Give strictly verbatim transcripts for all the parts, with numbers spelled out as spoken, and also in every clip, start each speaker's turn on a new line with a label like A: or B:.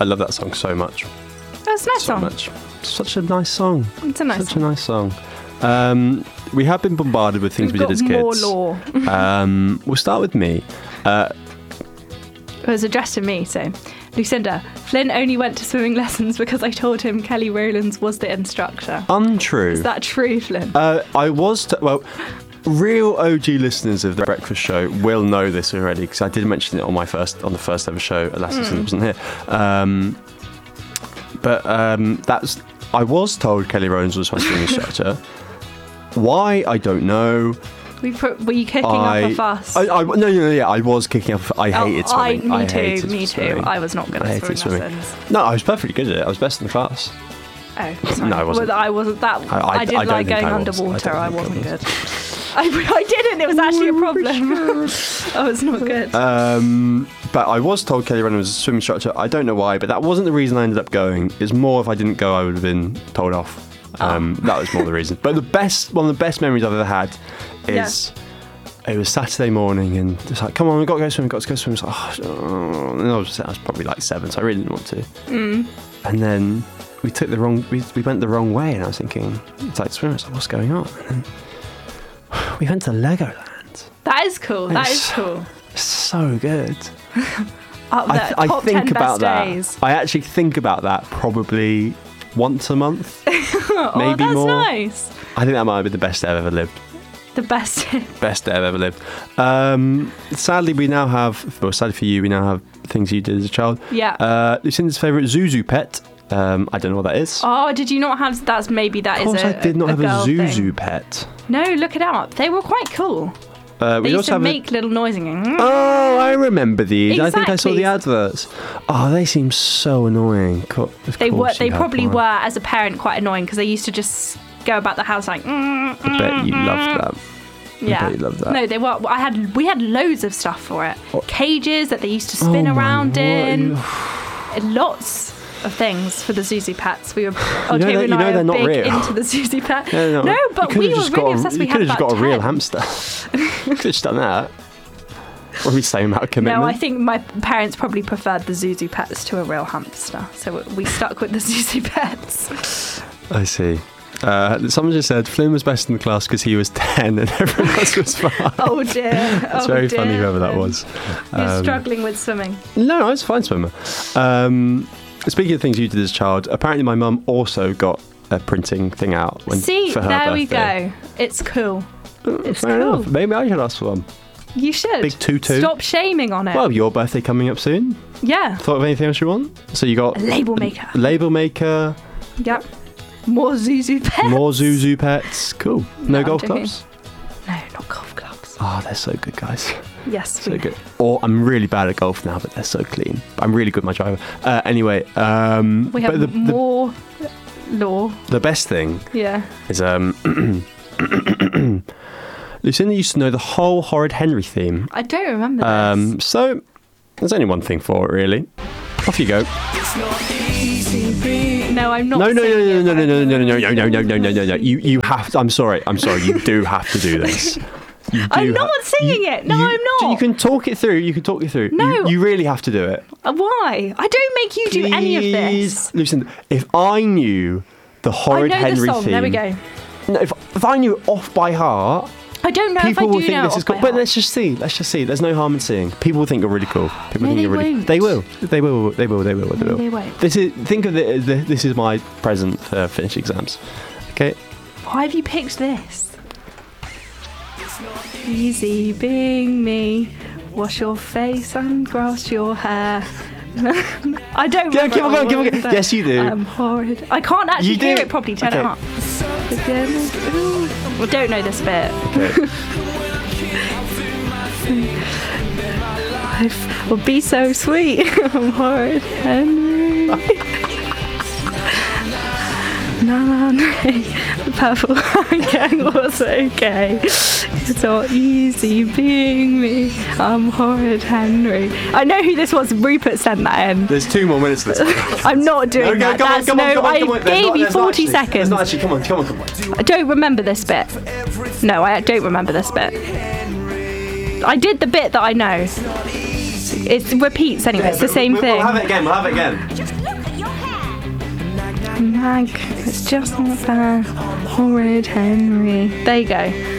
A: I love that song so much.
B: That's a nice
A: so
B: song.
A: Much. Such a nice song.
B: It's a nice
A: Such
B: song.
A: a nice song. Um, we have been bombarded with things
B: We've
A: we did as
B: got more
A: kids.
B: law.
A: um, we'll start with me. Uh,
B: It was addressed to me, so... Lucinda, Flynn only went to swimming lessons because I told him Kelly Rowlands was the instructor.
A: untrue.
B: Is that true, Flynn?
A: Uh, I was, t- well, real O G listeners of The Breakfast Show will know this already because I did mention it on my first, on the first ever show. Alas,
B: Mm.
A: Lucinda wasn't here. Um, but um, that's, I was told Kelly Rowlands was my swimming instructor. Why, I don't know.
B: We put, were you kicking
A: I,
B: up a fuss?
A: I, I, no, no, no, yeah, I was kicking up. I
B: Oh,
A: hated
B: I,
A: swimming.
B: me
A: I
B: too,
A: hated
B: me
A: swimming.
B: too. I was not good
A: I
B: at
A: hated
B: swimming
A: swimming.
B: lessons.
A: No, I was perfectly good at it. I was best in the class.
B: Oh, sorry.
A: No, I wasn't.
B: Well, I wasn't that.
A: I- I-
B: I,
A: I
B: didn't
A: don't
B: like
A: think
B: going
A: I was.
B: underwater.
A: I
B: I,
A: don't
B: wasn't
A: think I
B: good. I, I didn't. It was actually a problem. I was not good.
A: Um, but I was told Kelly Rowlands was a swim instructor. I don't know why, but that wasn't the reason I ended up going. It's more if I didn't go, I would have been told off. Um,
B: Oh.
A: That was more the reason. But the best, one of the best memories I've ever had is it was Saturday morning and it's like, come on, we've got to go swim, we've got to go swim. It's like, oh, and I was, I was probably like seven, so I really didn't want to.
B: Mm.
A: And then we took the wrong, we, we went the wrong way, and I was thinking, it's like swimming. I was like, what's going on? And then we went to Legoland.
B: That is cool. That
A: It's
B: is cool.
A: So good.
B: Up
A: I,
B: there,
A: th- I
B: top
A: think
B: ten
A: about
B: best
A: that.
B: days.
A: I actually think about that probably once a month.
B: Oh,
A: maybe
B: that's
A: more.
B: nice.
A: I think that might have been the best day I've ever lived.
B: The best.
A: Best day I've ever lived. Um, sadly, we now have, well, sadly for you, we now have things you did as a child.
B: Yeah.
A: Uh, Lucinda's favourite Zuzu pet. Um, I don't know what that is.
B: Oh, did you not have? That's maybe that
A: of
B: is
A: course,
B: a.
A: I did not
B: a
A: have a
B: girl
A: Zuzu
B: thing.
A: pet.
B: No, look it up. They were quite cool.
A: Uh, we
B: They used
A: also
B: to
A: have
B: make
A: a,
B: little noises. Mm.
A: Oh, I remember these. I think I saw the
B: Exactly.
A: adverts. Oh, they seem so annoying. Co- of
B: They were.
A: course
B: They
A: you had
B: probably
A: one.
B: were as a parent quite annoying because they used to just go about the house like. Mm,
A: I bet you
B: mm,
A: loved
B: mm.
A: that.
B: Yeah.
A: I bet you loved that.
B: No, they were. I had. We had loads of stuff for it.
A: Oh.
B: Cages that they used to spin
A: Oh my
B: around in.
A: word.
B: Lots of things for the Zuzu pets. We were.
A: You know
B: Otaru
A: that-
B: and
A: you know
B: I
A: they're
B: are
A: not
B: big
A: real.
B: into the Zuzu pet.
A: No,
B: No,
A: You
B: but
A: could've
B: we were
A: just
B: really
A: got a-
B: obsessed. We
A: You
B: had
A: could have
B: about
A: just got a real
B: ten.
A: hamster. You could have just done that. Probably same amount of commitment.
B: No, I think my parents probably preferred the Zuzu pets to a real hamster, so we stuck with the Zuzu pets.
A: I see. Uh, someone just said Flynn was best in the class because he was ten and everyone else was five.
B: Oh dear!
A: It's
B: oh
A: very
B: dear.
A: funny, whoever that was.
B: You're
A: Um,
B: struggling with swimming.
A: No, I was a fine swimmer. Um, speaking of things you did as a child, apparently my mum also got a printing thing out when,
B: See,
A: for her
B: there we
A: birthday.
B: go. It's cool.
A: Uh,
B: It's
A: Fair
B: cool.
A: enough. Maybe I should ask for one.
B: You should.
A: Big tutu.
B: Stop shaming on it.
A: Well, your birthday coming up soon.
B: yeah.
A: Thought of anything else you want? So you got
B: A label maker.
A: label maker,
B: Yep. More Zuzu pets.
A: more Zuzu pets. Cool. No,
B: No, I'm
A: golf
B: joking.
A: clubs?
B: No, not golf clubs.
A: Oh, they're so good, guys.
B: Yes,
A: So
B: we
A: good. Or I'm really bad at golf now, but they're so clean. I'm really good at my driver. Uh, anyway, um,
B: we have
A: but the, the,
B: more law.
A: the best thing
B: Yeah.
A: is um, Lucinda used to know the whole Horrid Henry theme.
B: I don't remember
A: Um, so there's only one thing for it, really. Off you go.
B: this. No, I'm not.
A: No, no, no,
B: singing
A: no,
B: it,
A: no, no,
B: but-
A: no, no, no, no, no, no, no, no, no, no. You, you have. To, I'm sorry. I'm sorry. You do have to do this. You do
B: I'm not
A: ha-
B: singing
A: you-
B: it. No,
A: you-
B: I'm not.
A: You can talk it through. You can talk it through.
B: No.
A: You, you really have to do it.
B: Uh, Why? I don't make you do any of
A: Please,
B: this.
A: Lucinda, if I knew the
B: I
A: Horrid
B: know
A: Henry
B: the song.
A: theme,
B: There we go.
A: No, if if I knew it off by heart,
B: I don't know if I
A: people
B: do
A: will think
B: know
A: this
B: it
A: is
B: off
A: cool.
B: by
A: But
B: heart.
A: let's just see. Let's just see. There's no harm in seeing. People will think you're really cool. People
B: No,
A: think
B: they
A: you're really.
B: won't.
A: They will. They will. They will. They will. They will.
B: they won't.
A: This is. Think of it. as the- This is my present for finish exams. Okay.
B: Why have you picked this? Easy being me. Wash your face and grass your hair. I don't
A: Yeah,
B: remember
A: keep on
B: all
A: going, keep on
B: of
A: going.
B: that.
A: Yes, you do.
B: I'm horrid. I can't actually
A: You do.
B: hear it properly. Turn
A: Okay.
B: it up. I don't know this bit.
A: Okay.
B: Life will be so sweet. I'm horrid, Henry. Nan, the purple gang was okay. It's not easy being me. I'm horrid, Henry. I know who this was. Rupert sent that in.
A: There's two more minutes of this.
B: I'm not doing
A: Okay,
B: that.
A: come on,
B: That's
A: come on,
B: no.
A: come on,
B: I
A: come on. There's
B: gave
A: not-
B: you
A: there's not
B: forty
A: actually-
B: seconds.
A: There's not actually. Come on, come on, come on.
B: I don't remember this bit. No, I don't remember this bit. I did the bit that I know. It repeats anyway. It's the same
A: we'll,
B: thing.
A: We'll have it again. We'll have it again.
B: Mag, it's just not fair. Horrid Henry. There you go.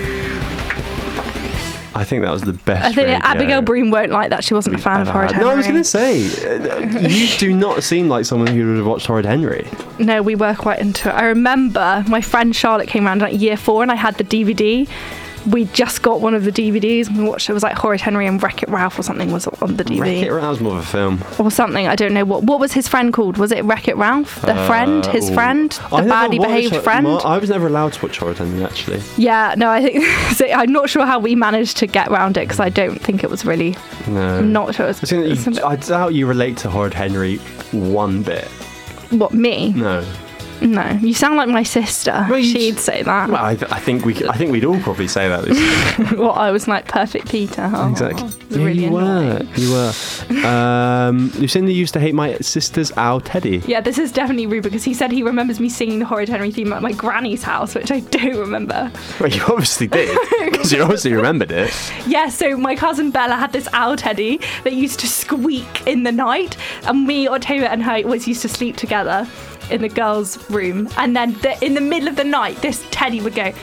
A: I think that was the best.
B: I think
A: radio.
B: Abigail Broom won't like that. She wasn't a fan of Horrid
A: had.
B: Henry.
A: No, I was going to say, uh, you do not seem like someone who would have watched Horrid Henry.
B: No, we were quite into it. I remember my friend Charlotte came around like year four and I had the D V D. We just got one of the D V Ds and we watched it. It was like Horrid Henry and Wreck-It Ralph or something was on the D V D.
A: Wreck-It Ralph was more of a film.
B: Or something. I don't know. What What was his friend called? Was it Wreck-It Ralph? The
A: uh,
B: friend? His
A: ooh.
B: friend? The
A: I never
B: badly
A: watched
B: behaved
A: Hor-
B: friend?
A: Ma- I was never allowed to watch Horrid Henry, actually.
B: Yeah, no, I think... so I'm not sure how we managed to get around it because I don't think it was really...
A: No.
B: I'm not sure it was...
A: I, think you, I doubt you relate to Horrid Henry one bit.
B: What, me?
A: No.
B: No, you sound like my sister.
A: Well, you-
B: She'd say that.
A: Well, I, th- I think we, I think we'd all probably say that. Lucy.
B: Well, I was like perfect Peter. Oh,
A: Exactly.
B: it was
A: Yeah,
B: really
A: you
B: annoying.
A: were. You were. Um, Lucinda used to hate my sister's owl Teddy.
B: Yeah, this is definitely rude because he said he remembers me singing the Horrid Henry theme at my granny's house, which I don't remember.
A: Well, you obviously did, because you obviously remembered it.
B: Yeah, so my cousin Bella had this owl teddy that used to squeak in the night, and me, Octavia, and her always used to sleep together in the girls' room. And then the, in the middle of the night, this teddy would go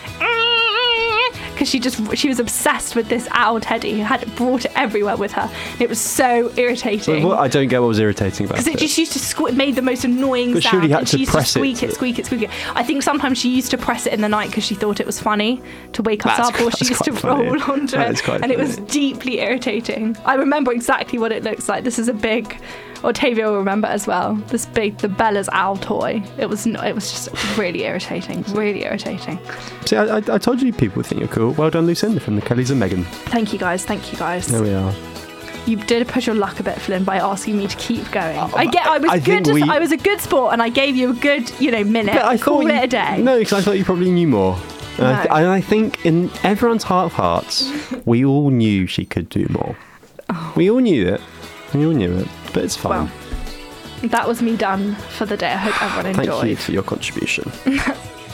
B: because she just she was obsessed with this owl teddy. Had brought it everywhere with her. It was so irritating.
A: Well, what, I don't get what was irritating about it.
B: Because it just used to squeak, made the most annoying
A: But
B: sound.
A: surely you had
B: and
A: to
B: she used
A: press
B: to
A: it
B: squeak it,
A: to-
B: squeak it, squeak it. I think sometimes she used to press it in the night because she thought it was funny to wake us
A: That's-
B: up, or she
A: that's
B: used to
A: quite funny.
B: roll onto
A: That
B: it,
A: is quite
B: and it was
A: funny.
B: deeply irritating. I remember exactly what it looks like. This is a big. Octavia will remember as well. This big, the Bella's owl toy. It was no, it was just really irritating, really irritating.
A: See, I, I, I told you people think you're cool. Well done, Lucinda, from the Kellys and Megan.
B: Thank you guys, thank you guys.
A: There we are.
B: You did push your luck a bit, Flynn, by asking me to keep going. I get, I was
A: I
B: good.
A: think
B: To,
A: we-
B: I was a good sport, and I gave you a good, you know, minute.
A: But I
B: Call
A: thought
B: it
A: you-
B: a day.
A: No, because I thought you probably knew more. And, I th-
B: No.
A: and I think in everyone's heart of hearts, we all knew she could do more.
B: Oh.
A: We all knew it. We all knew it. But it's fine.
B: Well, that was me done for the day. I hope everyone
A: Thank
B: enjoyed.
A: you for your contribution.